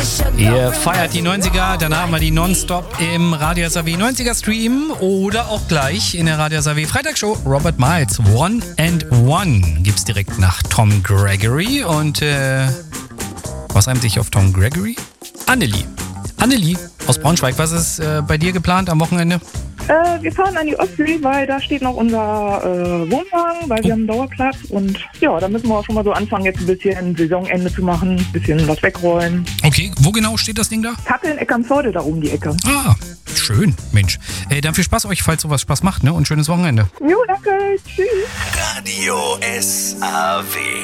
Ihr feiert die 90er, danach haben wir die Nonstop im Radio SAW 90er Stream oder auch gleich in der Radio SAW Freitagsshow. Robert Miles, One and One gibt's direkt nach Tom Gregory. Und was reimt sich auf Tom Gregory? Annelie. Annelie aus Braunschweig, was ist bei dir geplant am Wochenende? Wir fahren an die Ostsee, weil da steht noch unser Wohnwagen, weil wir haben einen Dauerplatz. Und ja, da müssen wir auch schon mal so anfangen, jetzt ein bisschen Saisonende zu machen, ein bisschen was wegräumen. Okay, wo genau steht das Ding da? Tatteln, Eckernförde, da um die Ecke. Ah, schön, Mensch. Dann viel Spaß euch, falls sowas Spaß macht, ne? Und schönes Wochenende. Jo, danke, tschüss. Radio SAW.